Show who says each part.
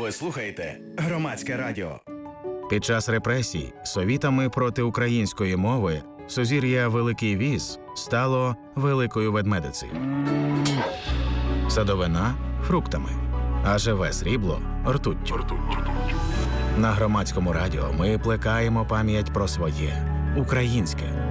Speaker 1: Ви слухаєте Громадське радіо.
Speaker 2: Під час репресій совітами проти української мови сузір'я Великий Віз стало Великою Ведмедицею. Садовина – фруктами, а живе срібло – ртуттю. На Громадському радіо ми плекаємо пам'ять про своє – українське.